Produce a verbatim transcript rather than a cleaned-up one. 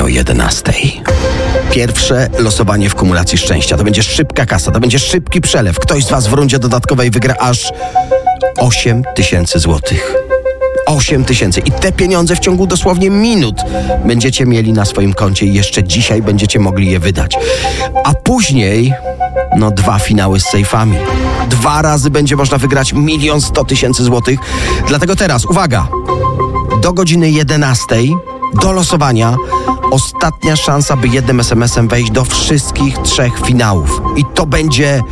o jedenastej. Pierwsze losowanie w kumulacji szczęścia. To będzie szybka kasa, to będzie szybki przelew. Ktoś z was w rundzie dodatkowej wygra aż osiem tysięcy złotych. osiem tysięcy. I te pieniądze w ciągu dosłownie minut będziecie mieli na swoim koncie i jeszcze dzisiaj będziecie mogli je wydać. A później, no dwa finały z sejfami. Dwa razy będzie można wygrać milion sto tysięcy złotych. Dlatego teraz, uwaga, do godziny jedenastej, do losowania, ostatnia szansa, by jednym es em esem wejść do wszystkich trzech finałów. I to będzie